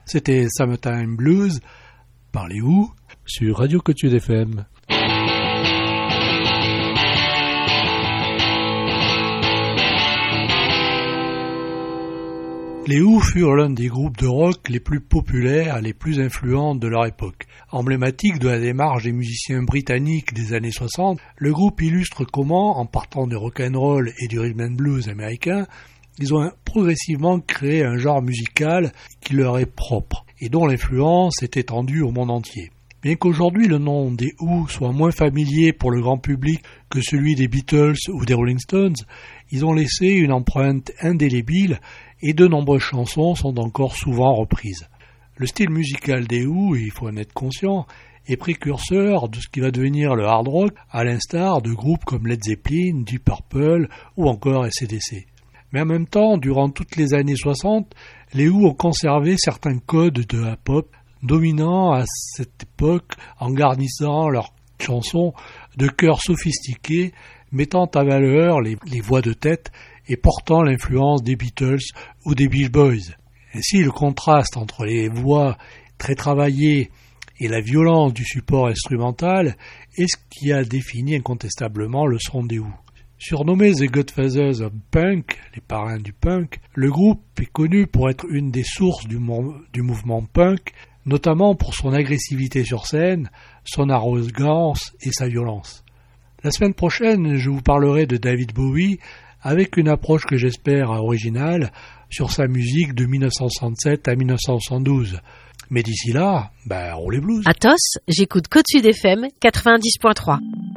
C'était Summertime Blues par les Who sur Radio Côte Sud FM. Les Who furent l'un des groupes de rock les plus populaires et les plus influents de leur époque. Emblématique de la démarche des musiciens britanniques des années 60, le groupe illustre comment, en partant du rock'n'roll et du rhythm and blues américain, ils ont progressivement créé un genre musical qui leur est propre et dont l'influence est étendue au monde entier. Bien qu'aujourd'hui le nom des Who soit moins familier pour le grand public que celui des Beatles ou des Rolling Stones, ils ont laissé une empreinte indélébile et de nombreuses chansons sont encore souvent reprises. Le style musical des Who, il faut en être conscient, est précurseur de ce qui va devenir le hard rock, à l'instar de groupes comme Led Zeppelin, Deep Purple ou encore AC/DC. Mais en même temps, durant toutes les années 60, les Who ont conservé certains codes de la pop dominants à cette époque en garnissant leurs chansons de chœurs sophistiqués, mettant à valeur les voix de tête et portant l'influence des Beatles ou des Beach Boys. Ainsi, le contraste entre les voix très travaillées et la violence du support instrumental est ce qui a défini incontestablement le son des Who. Surnommé The Godfathers of Punk, les parrains du punk, le groupe est connu pour être une des sources du mouvement punk, notamment pour son agressivité sur scène, son arrogance et sa violence. La semaine prochaine, je vous parlerai de David Bowie avec une approche que j'espère originale sur sa musique de 1967 à 1972. Mais d'ici là, roulez blues. À Tos, j'écoute Côte Sud FM 90.3.